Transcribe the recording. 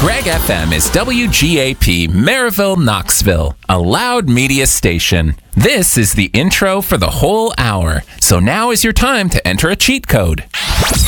Greg FM is WGAP Maryville, Knoxville, a loud media station. This is the intro for the whole hour. So now is your time to enter a cheat code.